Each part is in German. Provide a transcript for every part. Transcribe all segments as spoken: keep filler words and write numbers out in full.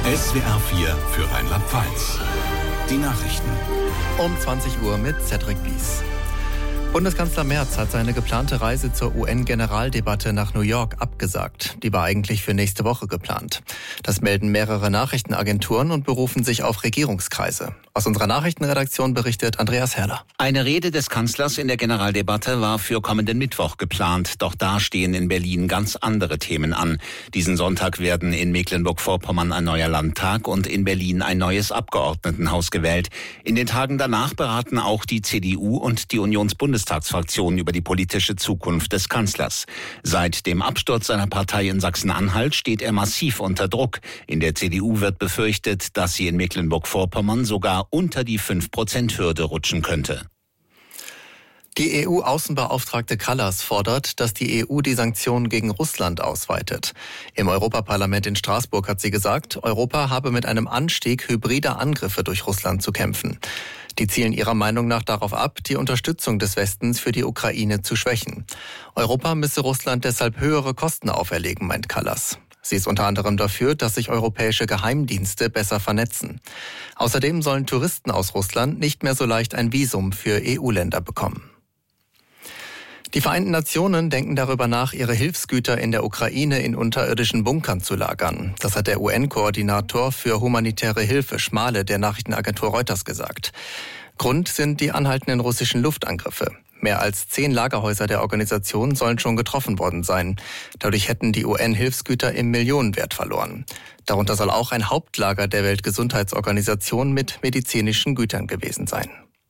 S W R vier für Rheinland-Pfalz. Die Nachrichten. Um zwanzig Uhr mit Cedric Bies. Bundeskanzler Merz hat seine geplante Reise zur U N-Generaldebatte nach New York abgesagt. Die war eigentlich für nächste Woche geplant. Das melden mehrere Nachrichtenagenturen und berufen sich auf Regierungskreise. Aus unserer Nachrichtenredaktion berichtet Andreas Herrler. Eine Rede des Kanzlers in der Generaldebatte war für kommenden Mittwoch geplant. Doch da stehen in Berlin ganz andere Themen an. Diesen Sonntag werden in Mecklenburg-Vorpommern ein neuer Landtag und in Berlin ein neues Abgeordnetenhaus gewählt. In den Tagen danach beraten auch die C D U und die Unionsbundestagsfraktion über die politische Zukunft des Kanzlers. Seit dem Absturz seiner Partei in Sachsen-Anhalt steht er massiv unter Druck. In der C D U wird befürchtet, dass sie in Mecklenburg-Vorpommern sogar unter die fünf Prozent Hürde rutschen könnte. Die E U-Außenbeauftragte Kallas fordert, dass die E U die Sanktionen gegen Russland ausweitet. Im Europaparlament in Straßburg hat sie gesagt, Europa habe mit einem Anstieg hybrider Angriffe durch Russland zu kämpfen. Die zielen ihrer Meinung nach darauf ab, die Unterstützung des Westens für die Ukraine zu schwächen. Europa müsse Russland deshalb höhere Kosten auferlegen, meint Kallas. Sie ist unter anderem dafür, dass sich europäische Geheimdienste besser vernetzen. Außerdem sollen Touristen aus Russland nicht mehr so leicht ein Visum für E U-Länder bekommen. Die Vereinten Nationen denken darüber nach, ihre Hilfsgüter in der Ukraine in unterirdischen Bunkern zu lagern. Das hat der U N-Koordinator für humanitäre Hilfe, Schmale, der Nachrichtenagentur Reuters gesagt. Grund sind die anhaltenden russischen Luftangriffe. Mehr als zehn Lagerhäuser der Organisation sollen schon getroffen worden sein. Dadurch hätten die U N-Hilfsgüter im Millionenwert verloren. Darunter soll auch ein Hauptlager der Weltgesundheitsorganisation mit medizinischen Gütern gewesen sein.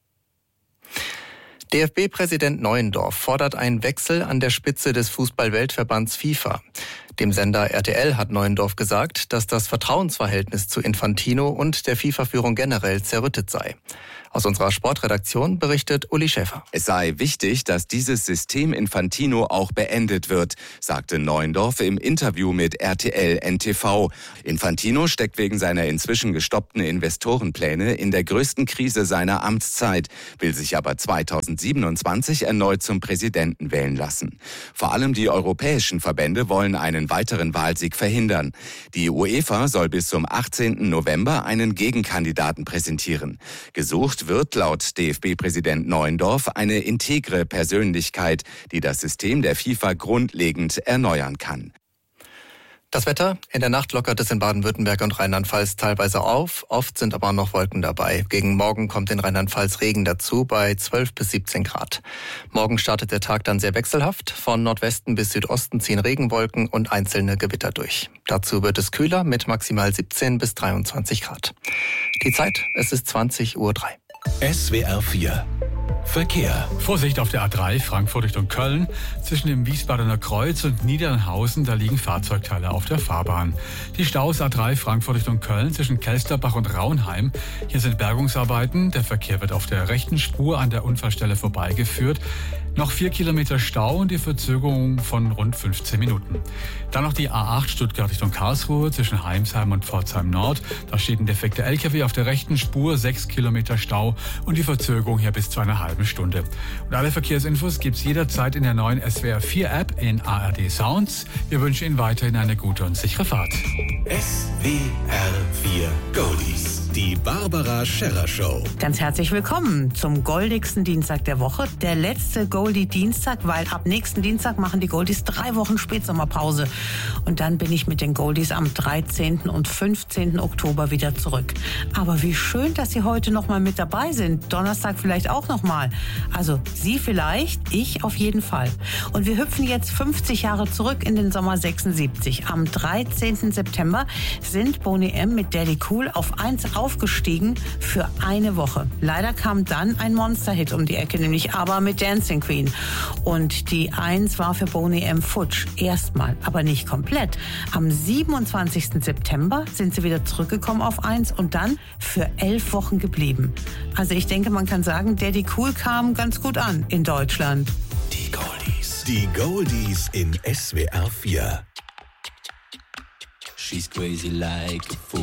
D F B-Präsident Neuendorf fordert einen Wechsel an der Spitze des Fußball-Weltverbands FIFA. Dem Sender R T L hat Neuendorf gesagt, dass das Vertrauensverhältnis zu Infantino und der FIFA-Führung generell zerrüttet sei. Aus unserer Sportredaktion berichtet Uli Schäfer. Es sei wichtig, dass dieses System Infantino auch beendet wird, sagte Neuendorf im Interview mit R T L N T V. Infantino steckt wegen seiner inzwischen gestoppten Investorenpläne in der größten Krise seiner Amtszeit, will sich aber zweitausendsiebenundzwanzig erneut zum Präsidenten wählen lassen. Vor allem die europäischen Verbände wollen einen weiteren Wahlsieg verhindern. Die UEFA soll bis zum achtzehnten November einen Gegenkandidaten präsentieren. Gesucht wird laut D F B-Präsident Neuendorf eine integre Persönlichkeit, die das System der FIFA grundlegend erneuern kann. Das Wetter: In der Nacht lockert es in Baden-Württemberg und Rheinland-Pfalz teilweise auf, oft sind aber noch Wolken dabei. Gegen Morgen kommt in Rheinland-Pfalz Regen dazu bei zwölf bis siebzehn Grad. Morgen startet der Tag dann sehr wechselhaft. Von Nordwesten bis Südosten ziehen Regenwolken und einzelne Gewitter durch. Dazu wird es kühler mit maximal siebzehn bis dreiundzwanzig Grad. Die Zeit: Es ist zwanzig Uhr drei. S W R vier Verkehr. Vorsicht auf der A drei Frankfurt Richtung Köln. Zwischen dem Wiesbadener Kreuz und Niedernhausen, da liegen Fahrzeugteile auf der Fahrbahn. Die Staus A drei Frankfurt Richtung Köln zwischen Kelsterbach und Raunheim. Hier sind Bergungsarbeiten. Der Verkehr wird auf der rechten Spur an der Unfallstelle vorbeigeführt. Noch vier Kilometer Stau und die Verzögerung von rund fünfzehn Minuten. Dann noch die A acht Stuttgart Richtung Karlsruhe zwischen Heimsheim und Pforzheim Nord. Da steht ein defekter L K W auf der rechten Spur, sechs Kilometer Stau und die Verzögerung hier bis zu einer halben Stunde. Und alle Verkehrsinfos gibt's jederzeit in der neuen S W R vier App in A R D Sounds. Wir wünschen Ihnen weiterhin eine gute und sichere Fahrt. S W R vier Goldies. Die Barbara Scherrer Show. Ganz herzlich willkommen zum goldigsten Dienstag der Woche. Der letzte Goldie-Dienstag, weil ab nächsten Dienstag machen die Goldies drei Wochen Spätsommerpause. Und dann bin ich mit den Goldies am dreizehnten und fünfzehnten Oktober wieder zurück. Aber wie schön, dass Sie heute noch mal mit dabei sind. Donnerstag vielleicht auch noch mal. Also Sie vielleicht, ich auf jeden Fall. Und wir hüpfen jetzt fünfzig Jahre zurück in den Sommer sechsundsiebzig. Am dreizehnten September sind Boney M. mit Daddy Cool auf eins aufgestiegen für eine Woche. Leider kam dann ein Monster-Hit um die Ecke, nämlich Aber mit Dancing Queen. Und die eins war für Boney M. futsch. Erstmal, aber nicht komplett. Am siebenundzwanzigsten September sind sie wieder zurückgekommen auf eins und dann für elf Wochen geblieben. Also ich denke, man kann sagen, Daddy Cool kam ganz gut an in Deutschland. Die Goldies. Die Goldies in S W R vier. She's crazy like a fool.